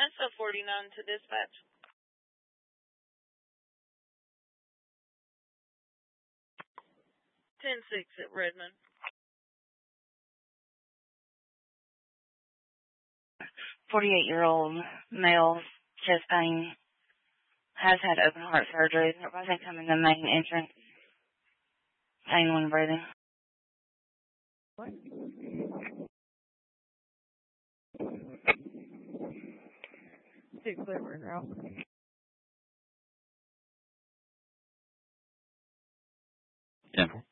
SO49 to dispatch. 10-6 at Redmond. 48-year-old male, chest pain, has had open heart surgery. They're about to come in the main entrance. Pain when breathing. What? Too clever now. Yeah.